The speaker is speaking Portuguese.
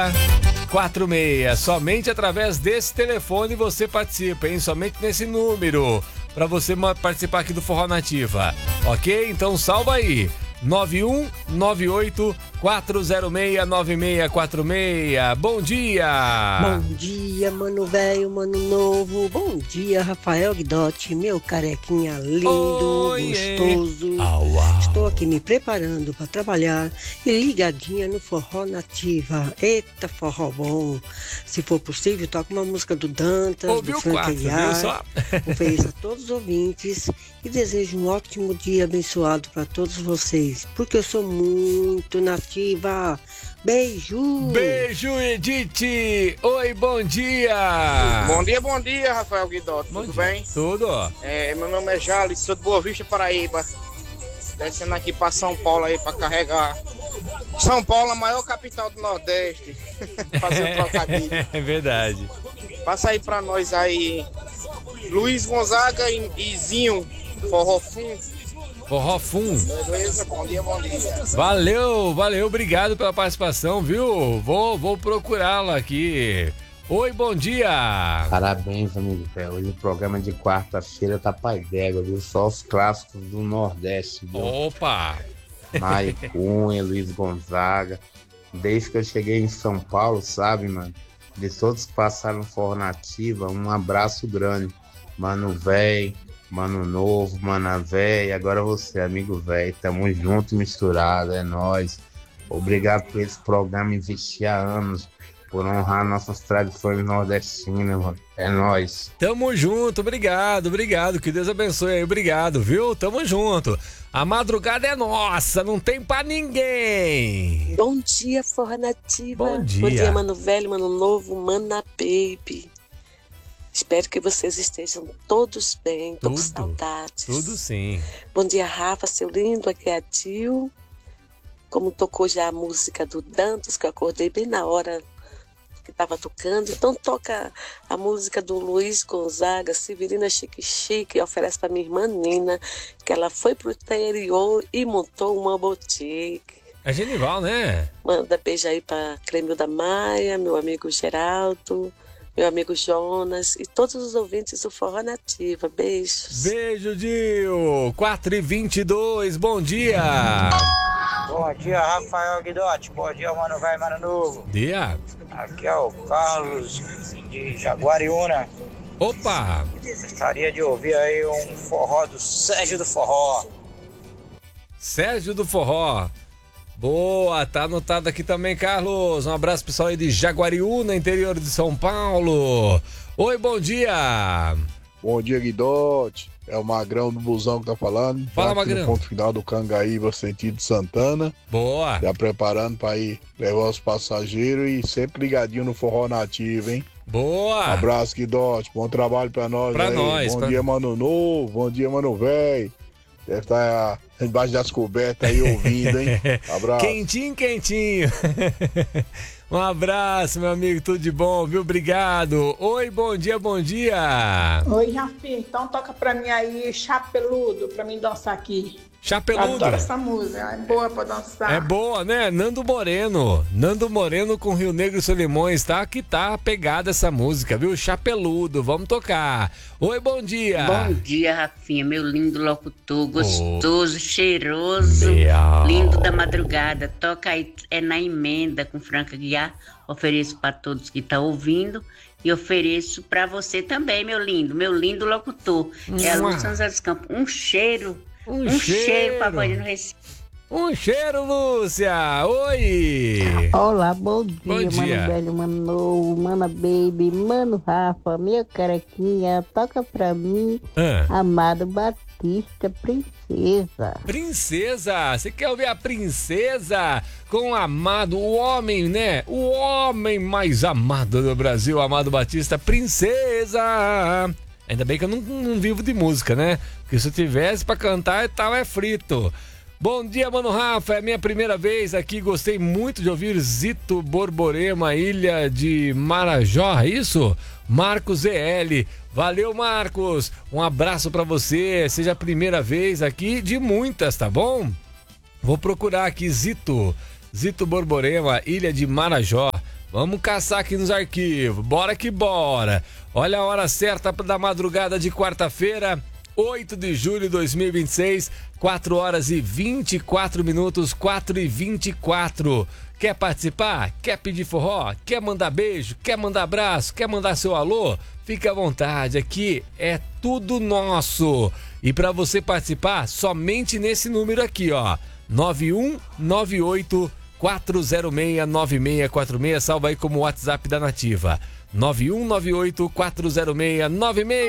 46. Somente através desse telefone você participa, hein? Somente nesse número, para você participar aqui do Forró Nativa. Ok? Então salva aí. 9198-406-9646. Bom dia! Bom dia, mano velho, mano novo. Bom dia, Rafael Guidotti, meu carequinha lindo, gostoso. Estou aqui me preparando para trabalhar e ligadinha no Forró Nativa. Eita, forró bom. Se for possível, toca uma música do Dantas, ouviu do Frank Aguiar. Ofereço a todos os ouvintes e desejo um ótimo dia abençoado para todos vocês. Porque eu sou muito nativa. Beijo! Beijo, Edith! Oi, bom dia! Bom dia, Rafael Guidotti. Tudo bem? Tudo. Meu nome é Jales, sou de Boa Vista, Paraíba. Descendo aqui para São Paulo aí para carregar. São Paulo, a maior capital do Nordeste. Fazer um trocadilho. É verdade. Passa aí para nós aí. Luiz Gonzaga e Zinho, Forró Fum. Forró Fum. Beleza, bom dia. Valeu, obrigado pela participação, viu? Vou procurá-la aqui. Oi, bom dia. Parabéns, amigo velho. Hoje o programa de quarta-feira tá pai d'égua, viu? Só os clássicos do Nordeste, viu? Opa! Mário Cunha, Luiz Gonzaga. Desde que eu cheguei em São Paulo, sabe, mano? De todos que passaram Forró Nativa, um abraço grande. Mano velho, mano novo, mana velho, agora você, amigo velho. Tamo junto, misturado, é nóis. Obrigado por esse programa investir há anos, por honrar nossas tradições nordestinas, mano. É nóis. Tamo junto, obrigado. Que Deus abençoe aí, obrigado, viu? Tamo junto. A madrugada é nossa, não tem pra ninguém. Bom dia, Forró Nativa. Bom dia. Bom dia, mano velho, mano novo, mana baby. Espero que vocês estejam todos bem, tô com saudades. Tudo sim. Bom dia, Rafa, seu lindo, aqui é a Dil. Como tocou já a música do Dantas, que eu acordei bem na hora que estava tocando, então toca a música do Luiz Gonzaga, Severina Chique Chique, oferece para minha irmã Nina, que ela foi pro interior e montou uma boutique. É Genival, né? Manda beijo aí para Cremilda Maia, meu amigo Geraldo, meu amigo Jonas e todos os ouvintes do Forró Nativa. Beijos. Beijo, Dil. 4h22, bom dia. Bom dia, Rafael Guidotti. Bom dia, mano velho, mano novo. Dia. Aqui é o Carlos de Jaguariúna. Opa! Gostaria de ouvir aí um forró do Sérgio do Forró. Sérgio do Forró. Boa, tá anotado aqui também, Carlos. Um abraço pessoal aí de Jaguariúna, interior de São Paulo. Oi, bom dia. Bom dia, Guidotti. É o Magrão do Busão que tá falando. Fala, aqui Magrão. No ponto final do Cangaíba, sentido Santana. Boa. Já preparando pra ir levar os passageiros e sempre ligadinho no Forró Nativo, hein? Boa. Abraço, Guidotti. Bom trabalho pra nós. Pra aí. nós. Bom dia, mano novo. Bom dia, mano velho. Deve estar embaixo das cobertas aí ouvindo, hein? Abraço. Quentinho. Um abraço, meu amigo, tudo de bom, viu? Obrigado. Oi, bom dia. Oi, Rafinha, então toca pra mim aí Chapeludo, pra mim dançar aqui. Chapeludo. Adoro essa música, é boa pra dançar. É boa, né? Nando Moreno com Rio Negro e Solimões, tá? Que tá pegada essa música, viu? Chapeludo, vamos tocar. Oi, bom dia. Bom dia, Rafinha, meu lindo locutor, gostoso, cheiroso, Meu. lindo da madrugada. Toca aí, é na emenda com Franca Guiar. Ofereço para todos que estão ouvindo e ofereço para você também, meu lindo locutor. É a Lúcia José dos Campos. Um cheiro pra banho no Recife. Um cheiro, Lúcia. Oi. Olá, bom dia, Bom dia. mano velho, mano novo, mana baby, mano Rafa, meu carequinha, toca pra mim, Amado Batista, Princesa, você quer ouvir a Princesa com o Amado, o homem, né? O homem mais amado do Brasil, Amado Batista, Princesa. Ainda bem que eu não vivo de música, né? Porque se eu tivesse pra cantar, é frito. Bom dia, mano Rafa, é a minha primeira vez aqui, gostei muito de ouvir Zito Borborema, Ilha de Marajó, é isso? Marcos EL, valeu Marcos, um abraço pra você, seja a primeira vez aqui de muitas, tá bom? Vou procurar aqui Zito Borborema, Ilha de Marajó, Vamos caçar aqui nos arquivos. Bora que bora. Olha a hora certa da madrugada de quarta-feira, 8 de julho de 2026, 4 horas e 24 minutos, 4h24. Quer participar? Quer pedir forró? Quer mandar beijo? Quer mandar abraço? Quer mandar seu alô? Fique à vontade, aqui é tudo nosso. E para você participar, somente nesse número aqui, ó, 9198-406-9646, salva aí como WhatsApp da Nativa, 9198-406-9646.